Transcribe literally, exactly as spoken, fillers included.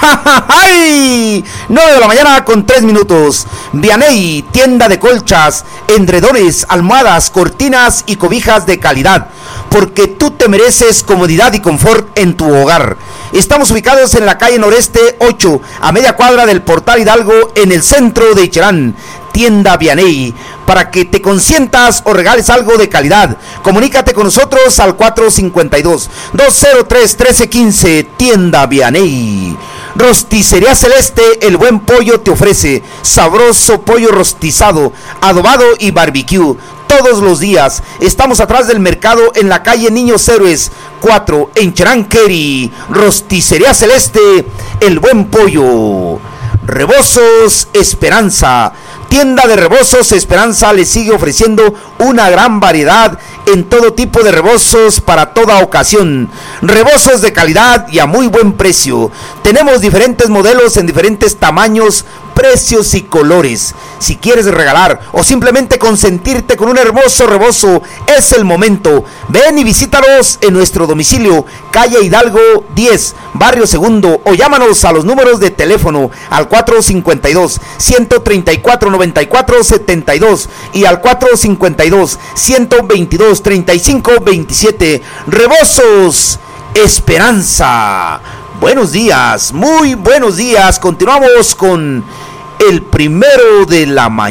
¡Ay! nueve de la mañana con tres minutos. Vianey, tienda de colchas, edredones, almohadas, cortinas y cobijas de calidad. Porque tú te mereces comodidad y confort en tu hogar. Estamos ubicados en la calle Noreste ocho, a media cuadra del Portal Hidalgo, en el centro de Ixcherán. Tienda Vianey, para que te consientas o regales algo de calidad. Comunícate con nosotros al cuatro cinco dos, dos cero tres, uno tres uno cinco. Tienda Vianey. Rosticería Celeste, el buen pollo te ofrece sabroso pollo rostizado, adobado y barbecue todos los días. Estamos atrás del mercado en la calle Niños Héroes cuatro, en Cheranqueri. Rosticería Celeste, el buen pollo. Rebozos Esperanza, tienda de Rebozos Esperanza le sigue ofreciendo una gran variedad en todo tipo de rebozos para toda ocasión. Rebozos de calidad y a muy buen precio. Tenemos diferentes modelos en diferentes tamaños, precios y colores. Si quieres regalar o simplemente consentirte con un hermoso rebozo, es el momento. Ven y visítanos en nuestro domicilio, calle Hidalgo diez, barrio Segundo, o llámanos a los números de teléfono al cuatro cinco dos, uno tres cuatro, nueve cuatro siete dos y al cuatro cinco dos, uno dos dos, tres cinco dos siete. Rebozos Esperanza. Buenos días, muy buenos días. Continuamos con el primero de la mañana.